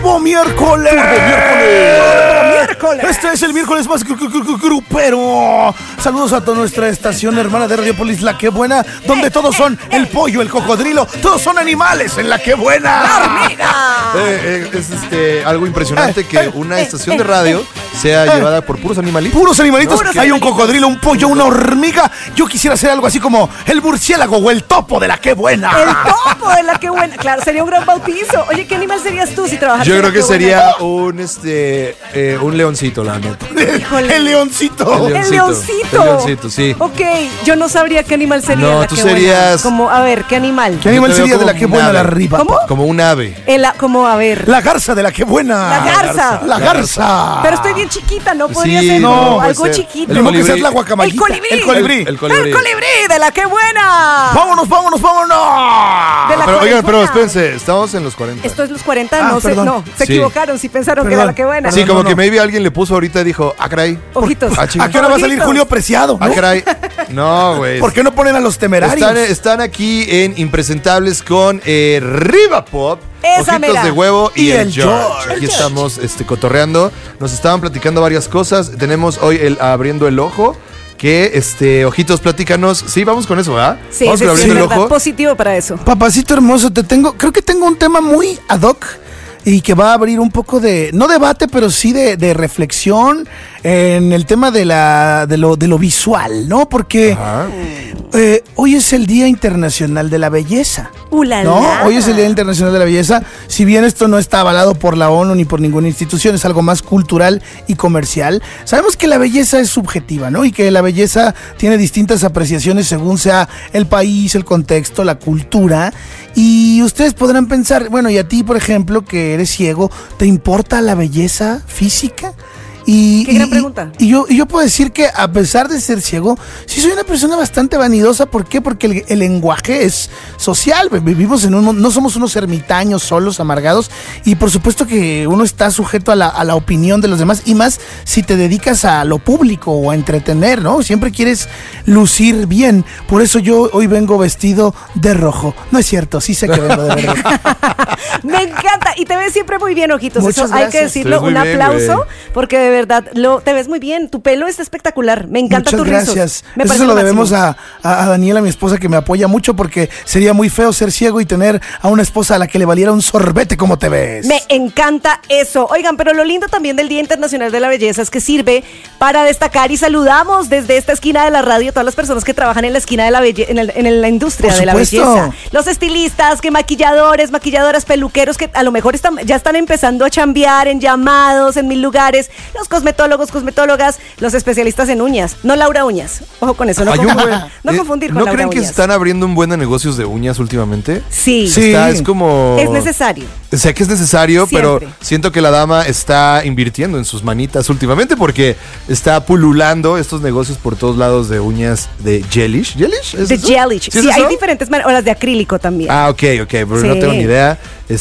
Turbo Miércoles. Miércoles. Este es el miércoles más grupero. Saludos a toda nuestra estación hermana de Radiopolis, La Que Buena, donde todos son el pollo, el cocodrilo, todos son animales en La Que Buena. ¡La hormiga! Es algo impresionante que una estación de radio sea llevada por puros animalitos. Puros animalitos. Puros Hay un animalitos. cocodrilo, un pollo, una hormiga. Yo quisiera hacer algo así como el murciélago o el topo de La Que Buena. El topo de La Que Buena. Claro, sería un gran bautizo. Oye, ¿qué animal serías tú si trabajas Yo en La creo que Buena? sería un leoncito, la neta. Híjole. El leoncito. El leoncito. El leoncito, sí. Ok, yo no sabría qué animal sería. No, La tú Que Buena. serías- Como, a ver, ¿qué animal? ¿Qué animal Yo te veo sería de como La Que un Buena ave. de arriba? ¿Cómo? Como un ave. Como, a ver. La garza de La Que Buena. La garza. La garza. Pero estoy bien chiquita, no podría Sí, ser no, como puede algo ser. chiquito. Ni modo que colibrí. seas la guacamayita. El colibrí. El colibrí. El colibrí. El colibrí de La Que Buena. Vámonos. De la Pero oigan, pero Buena. espérense, estamos en los 40. Esto es los 40, Ah, no sé, perdón. no, se Sí. equivocaron, si pensaron que Perdón. era La Que Buena. Sí, No, como no, que no. maybe alguien le puso ahorita y dijo, ah, caray. Ojitos. Ah, chinga. ¿A qué hora va a salir Ojitos. Julio Preciado? Ah, ¿no? caray. No, güey. ¿Por qué no ponen a los temerarios? Están aquí en Impresentables con Riva Pop, Esa Ojitos mera. de Huevo y el el George. George. Aquí estamos cotorreando. Nos estaban platicando varias cosas. Tenemos hoy abriendo el ojo. Que Ojitos, platícanos. Sí, vamos con eso, ¿verdad? Sí, Vamos sí, con sí, abriendo el verdad, ojo. positivo para eso. Papacito hermoso, creo que tengo un tema muy ad hoc y que va a abrir un poco de, no debate, pero sí de reflexión en el tema de lo visual, ¿no? Porque Ajá. hoy es el Día Internacional de la Belleza. ¡Ulala! ¿No? Hoy es el Día Internacional de la Belleza. Si bien esto no está avalado por la ONU ni por ninguna institución, es algo más cultural y comercial. Sabemos que la belleza es subjetiva, ¿no? Y que la belleza tiene distintas apreciaciones según sea el país, el contexto, la cultura. Y ustedes podrán pensar, bueno, y a ti, por ejemplo, que eres ciego, ¿te importa la belleza física? Qué gran pregunta. Y yo puedo decir que a pesar de ser ciego, sí soy una persona bastante vanidosa. ¿Por qué? Porque el lenguaje es social. Vivimos en un mundo, no somos unos ermitaños solos, amargados. Y por supuesto que uno está sujeto a la opinión de los demás. Y más si te dedicas a lo público o a entretener, ¿no? Siempre quieres lucir bien. Por eso yo hoy vengo vestido de rojo. No es cierto, sí sé que vengo de verde. Me encanta. Y te ves siempre muy bien, Ojitos. Muchas Eso hay que gracias. decirlo. Te ves Un muy bien, aplauso, güey. porque de verdad te ves muy bien. Tu pelo es espectacular. Me encanta Muchas tus rizos. gracias. Me Eso parece se lo lo debemos máximo. a Daniela, mi esposa, que me apoya mucho, porque sería muy feo ser ciego y tener a una esposa a la que le valiera un sorbete como te ves. Me encanta eso. Oigan, pero lo lindo también del Día Internacional de la Belleza es que sirve para destacar y saludamos desde esta esquina de la radio a todas las personas que trabajan en la esquina de la en la industria Por de la supuesto. belleza. Los estilistas, que maquilladores, maquilladoras, peluqueros que a lo mejor ya están empezando a chambear en llamados, en 1000 lugares. Los cosmetólogos, cosmetólogas, los especialistas en uñas. No Laura Uñas. Ojo con eso, no, Hay un confundir, buen- no confundir con ¿No Laura creen que Uñas. están abriendo un buen de negocios de uñas últimamente? Sí, Sí. Es como... es necesario. Sé que es necesario, pero Siempre. siento que la dama está invirtiendo en sus manitas últimamente porque está pululando estos negocios por todos lados de uñas de gelish. ¿Gelish? ¿Es De eso? gelish. ¿Sí es Sí, hay eso? diferentes maneras. O las de acrílico también. Ah, ok, pero Sí. no tengo ni idea.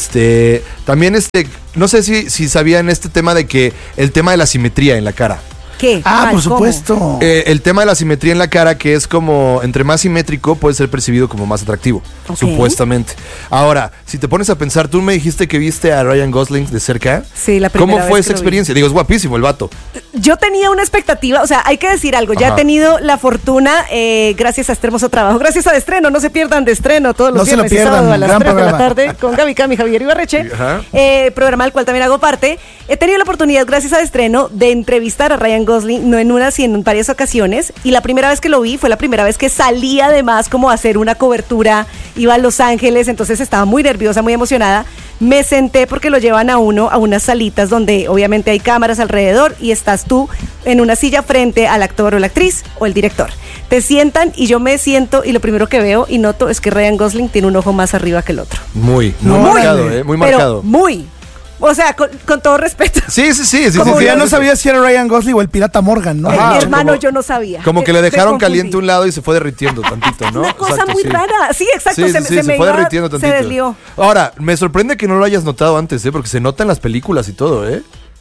También no sé si sabían este tema de que el tema de la simetría en la cara. ¿Qué? Ah, Mal, por ¿cómo? supuesto. El tema de la simetría en la cara, que es como, entre más simétrico, puede ser percibido como más atractivo, Ok. supuestamente. Ahora, si te pones a pensar, tú me dijiste que viste a Ryan Gosling de cerca. Sí, la primera ¿Cómo vez fue que esa lo vi. experiencia? Digo, es guapísimo el vato. Yo tenía una expectativa, o sea, hay que decir algo, ya he Ajá. tenido la fortuna, gracias a este hermoso trabajo, gracias a De Estreno, no se pierdan De Estreno todos los No se lo viernes y pierdan, sábado a las gran 3 de la programa. tarde con Gaby Cami, Javier Ibarreche, Ajá. programa del cual también hago parte. He tenido la oportunidad, gracias a De Estreno, de entrevistar a Ryan Gosling, no en una, sino en varias ocasiones, y la primera vez que lo vi fue la primera vez que salí además como a hacer una cobertura, iba a Los Ángeles, entonces estaba muy nerviosa, muy emocionada. Me senté porque lo llevan a uno a unas salitas donde obviamente hay cámaras alrededor y estás tú en una silla frente al actor o la actriz o el director. Te sientan y yo me siento y lo primero que veo y noto es que Ryan Gosling tiene un ojo más arriba que el otro. Muy No, marcado, vale. muy Pero marcado. muy. O sea, con todo respeto. Sí. Como que ya no sí. sabía si era Ryan Gosling o el pirata Morgan, ¿no? Ajá, Mi hermano como- yo no sabía. Como que le Te dejaron confundí. caliente un lado y se fue derritiendo tantito, ¿no? Una cosa Exacto, muy sí. rara. Sí, exacto. Sí, se se me fue iba- derritiendo tantito. Se deslió. Ahora, me sorprende que no lo hayas notado antes, porque se nota en las películas y todo, ¿eh?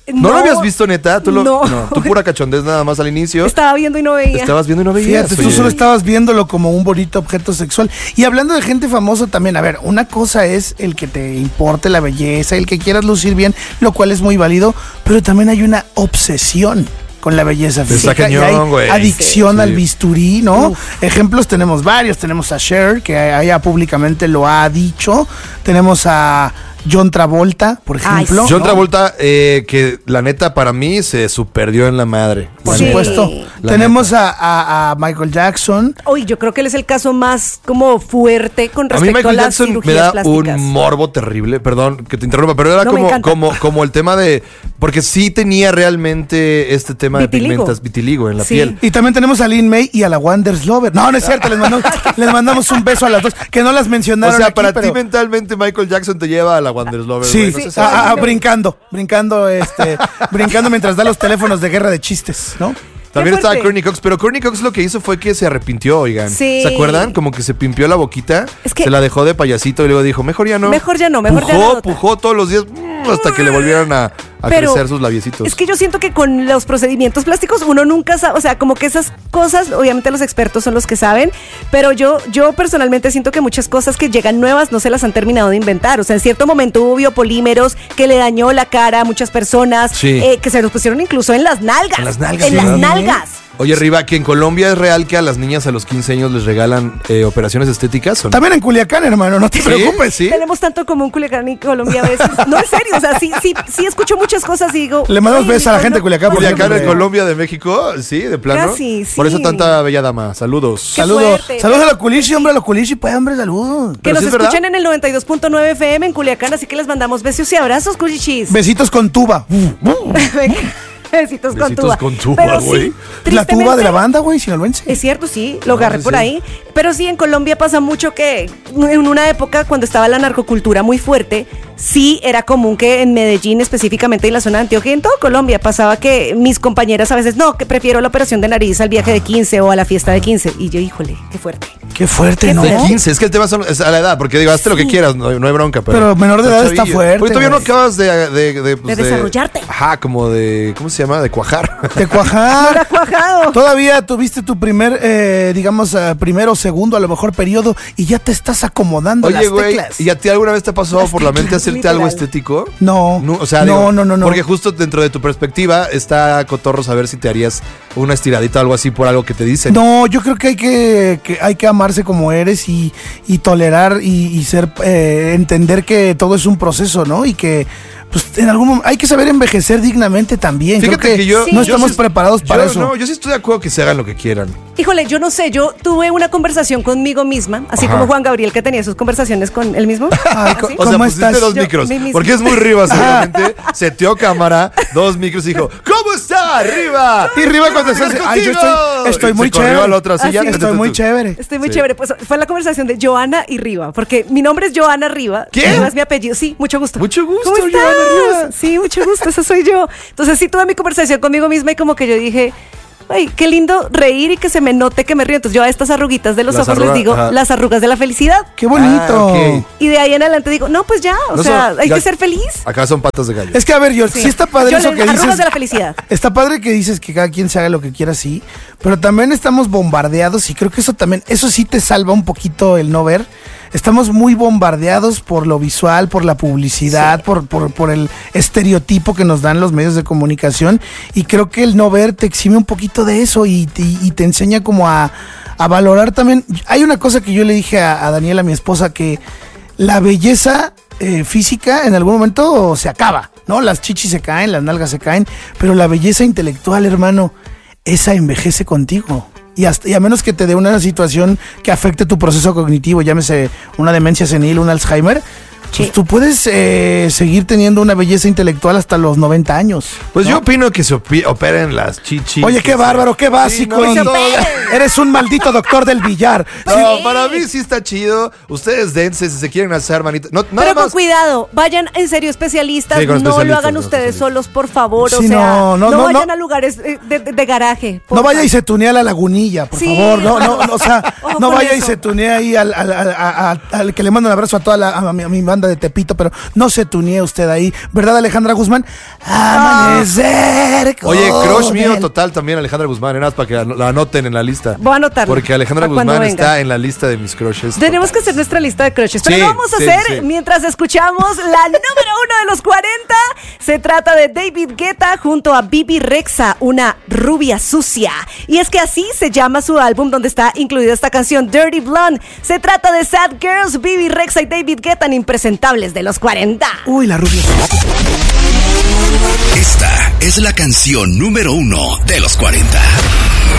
¿No lo habías visto, neta? No. Tú pura cachondez nada más al inicio. Estaba viendo y no veía. Estabas viendo y no veías. Fíjate, tú solo estabas viéndolo como un bonito objeto sexual. Y hablando de gente famosa también, a ver, una cosa es el que te importe la belleza, el que quieras lucir bien, lo cual es muy válido, pero también hay una obsesión con la belleza física. Está cañón, y hay güey. adicción Sí. al bisturí, ¿no? Ejemplos tenemos varios. Tenemos a Cher, que ella públicamente lo ha dicho. Tenemos a John Travolta, por ejemplo. John ¿no? Travolta, que la neta para mí se superdió en la madre. Por Sí. supuesto. La Tenemos a Michael Jackson. Uy, yo creo que él es el caso más como fuerte con A mí respecto a, Michael las Jackson me cirugías da plásticas. un morbo terrible, perdón que te interrumpa, pero era No, me encanta. como el tema de, porque sí tenía realmente este tema Vitiligo. de vitiligo en la Sí. piel. Y también tenemos a Lin May y a la Wonders Lover. No, no es cierto, les mandamos un beso a las dos, que no las mencionaron O sea, aquí, para pero ti mentalmente Michael Jackson te lleva a la Wonders Lover. sí, güey, no sé si- brincando, brincando mientras da los teléfonos de guerra de chistes, ¿no? También Qué estaba fuerte. Courtney Cox, pero Courtney Cox lo que hizo fue que se arrepintió, oigan. Sí. ¿Se acuerdan? Como que se pimpió la boquita, Es que- se la dejó de payasito y luego dijo, mejor ya no. Mejor ya no, mejor ya pujó, no. Pujó todos los días hasta que le volvieran a Pero crecer sus labiecitos. Es que yo siento que con los procedimientos plásticos uno nunca sabe, o sea, como que esas cosas, obviamente los expertos son los que saben, pero yo personalmente siento que muchas cosas que llegan nuevas no se las han terminado de inventar. O sea, en cierto momento hubo biopolímeros que le dañó la cara a muchas personas, Sí. que se los pusieron incluso en las nalgas. En las nalgas, En las ¿verdad? nalgas. Oye, Riva, que en Colombia es real que a las niñas a los 15 años les regalan operaciones estéticas. ¿O no? También en Culiacán, hermano, no te ¿Sí? preocupes. ¿Sí? Tenemos tanto en común Culiacán y Colombia a veces. No, en serio, o sea, sí escucho muchas cosas y digo. Le mandamos "Ay, besos a la gente de Culiacán, por Culiacán ejemplo, en Colombia de México, sí, de plano. Casi, sí. Por eso tanta bella dama. Saludos. Qué Saludos. fuerte. Saludos a la Culichi, hombre, a la Culichi, pues, hombre, saludos. Que Pero nos sí es escuchan verdad. en el 92.9 FM en Culiacán, así que les mandamos besos y abrazos, cuchichis. Besitos con tuba. Besitos con Besitos tuba. con tuba, Pero güey. sí, La tuba de la tristemente, banda, güey, sinaloense. es cierto, sí, lo agarré sí, por sí. ahí. Pero sí, en Colombia pasa mucho que en una época cuando estaba la narcocultura muy fuerte, sí era común que en Medellín, específicamente en la zona de Antioquia, y en todo Colombia, pasaba que mis compañeras a veces, no, que prefiero la operación de nariz al viaje de 15 o a la fiesta de 15. Y yo, híjole, qué fuerte. Qué fuerte, Qué ¿no? De fuerte. 15, es que el tema es a la edad, porque digo, hazte lo que quieras, no hay bronca. Pero menor de edad está chavillo. fuerte, Porque todavía no güey. acabas de desarrollarte. Ajá, como de, ¿cómo se llama? De cuajar. De cuajar. No era cuajado. Todavía tuviste tu primer, digamos, primero o segundo, a lo mejor periodo, y ya te estás acomodando Oye, las güey, teclas. ¿y a ti alguna vez te ha pasado por la mente hacerte literal. algo estético? No, O sea, no, digo, no. Porque justo dentro de tu perspectiva está cotorro saber si te harías una estiradita o algo así por algo que te dicen. No, yo creo que hay que amarse como eres y tolerar y ser, entender que todo es un proceso, ¿no? Y que pues en algún momento hay que saber envejecer dignamente también. Fíjate Creo que yo no yo estamos sí- preparados para yo eso. No, yo sí estoy de acuerdo que se hagan lo que quieran. Híjole, yo no sé, yo tuve una conversación conmigo misma, así Ajá. como Juan Gabriel que tenía sus conversaciones con él mismo. Ay, ¿Así? O sea, ¿Cómo pusiste estás? dos Yo, micros. mí misma. Porque es muy Riva, seguramente. Seteó cámara, dos micros y dijo, ¿cómo está, Riva? Y Riva contestó, ¡Estoy ay, yo contigo! estoy muy Se corrió chévere. a la otra silla. Así es. Estoy muy chévere. Estoy muy Sí. chévere. Pues fue la conversación de Joana y Riva, porque mi nombre es Joana Riva. ¿Qué? Riva es mi apellido. Sí, mucho gusto. Mucho gusto, ¿Cómo estás? Joana Riva. Sí, mucho gusto, esa soy yo. Entonces sí tuve mi conversación conmigo misma y como que yo dije, ay, qué lindo reír y que se me note que me río. Entonces yo a estas arruguitas de los Las ojos les arrugas, digo, ajá. las arrugas de la felicidad. Qué bonito. Ah, ok. Y de ahí en adelante digo, no, pues ya, o No sea, son- hay ya- que ser feliz. Acá son patas de gallo. Es que a ver, sí está padre Yo eso les- que arrugas dices. de la felicidad. Está padre que dices que cada quien se haga lo que quiera, sí, pero también estamos bombardeados y creo que eso sí te salva un poquito el no ver. Estamos muy bombardeados por lo visual, por la publicidad, por el estereotipo que nos dan los medios de comunicación y creo que el no ver te exime un poquito de eso y te enseña como a valorar también. Hay una cosa que yo le dije a Daniela, mi esposa, que la belleza física en algún momento se acaba, ¿no? Las chichis se caen, las nalgas se caen, pero la belleza intelectual, hermano, esa envejece contigo. Y a menos que te dé una situación que afecte tu proceso cognitivo, llámese una demencia senil, un Alzheimer, pues tú puedes seguir teniendo una belleza intelectual hasta los 90 años. Pues ¿no? yo opino que se operen las chichis. Oye, qué bárbaro, qué básico. Sí, no, y- no, Eres un maldito doctor del billar. No, Sí. para mí sí está chido. Ustedes dense si se quieren hacer, manita. No, nada Pero con más. cuidado, vayan en serio especialistas, Sí, con no lo especialistas, hagan con ustedes especialistas. solos, por favor, Sí, o sea, no vayan a lugares de garaje. No porfa. vaya y se tunea a la lagunilla, por Sí. favor. No, o sea, Ojo no con vaya y eso. se tunea ahí al que le mando un abrazo a toda a mi banda banda de Tepito, pero no se tunee usted ahí, ¿verdad, Alejandra Guzmán? Amanecer. Oye, con crush mío él. total también Alejandra Guzmán, nada más para que la anoten en la lista. Voy a anotarlo. Porque Alejandra para cuando Guzmán venga. está en la lista de mis crushes. Tenemos que hacer nuestra lista de crushes. Pero Sí, lo vamos a sí, hacer sí. mientras escuchamos la número 1 de los 40. Se trata de David Guetta junto a Bibi Rexha, una rubia sucia. Y es que así se llama su álbum donde está incluida esta canción Dirty Blonde. Se trata de Sad Girls, Bibi Rexha y David Guetta en Impresentables de los 40. Uy, la rubia. Esta es la canción número 1 de los 40.